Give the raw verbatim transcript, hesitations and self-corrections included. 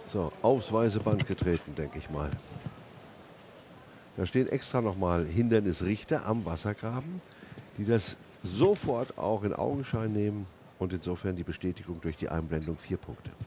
So, aufs weiße Band getreten, denke ich mal. Da stehen extra nochmal Hindernisrichter am Wassergraben, die das sofort auch in Augenschein nehmen und insofern die Bestätigung durch die Einblendung vier Punkte.